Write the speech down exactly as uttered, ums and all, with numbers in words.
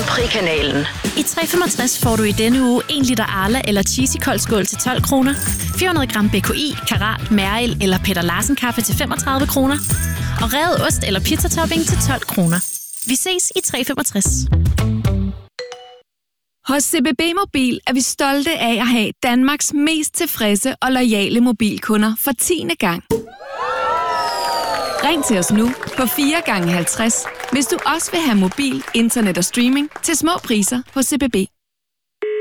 Grand Prix-kanalen. I tre femogtres får du i denne uge en liter Arla eller Cheesy koldskål til tolv kroner, fire hundrede gram B K I, Karat, Mærel eller Peter Larsen kaffe til femogtredive kroner, og revet ost eller pizzatopping til tolv kroner. Vi ses i tre femogtres. Hos C B B Mobil er vi stolte af at have Danmarks mest tilfredse og loyale mobilkunder for tiende gang. Ring til os nu på fire gange halvtreds, hvis du også vil have mobil, internet og streaming til små priser hos C B B.